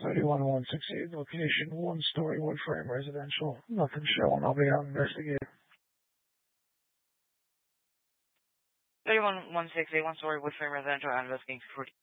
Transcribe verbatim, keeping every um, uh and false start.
thirty-one one sixty-eight, location one story, wood frame, residential. Nothing showing. I'll be out investigating. thirty-one one sixty-eight, one story, wood frame, residential, and investigating for